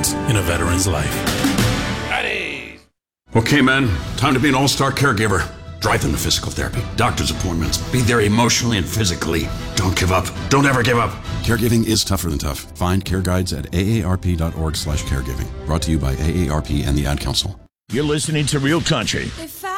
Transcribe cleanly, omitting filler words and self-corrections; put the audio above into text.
difference in a veteran's life. Okay, man, time to be an all-star caregiver. Drive them to physical therapy, doctor's appointments, be there emotionally and physically. Don't give up. Don't ever give up. Caregiving is tougher than tough. Find care guides at aarp.org/caregiving. Brought to you by AARP and the Ad Council. You're listening to Real Country. If